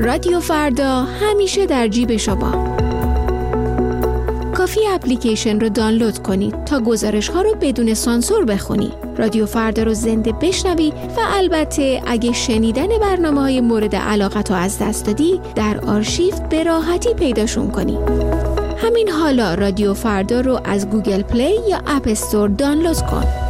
رادیو فردا همیشه در جیب شما. کافی اپلیکیشن رو دانلود کنید تا گزارش‌ها رو بدون سانسور بخونید. رادیو فردا رو زنده بشنوی و البته اگه شنیدن برنامه‌های مورد علاقت رو از دست دادی در آرشیو به راحتی پیداشون کنی. همین حالا رادیو فردا رو از گوگل پلی یا اپ استور دانلود کن.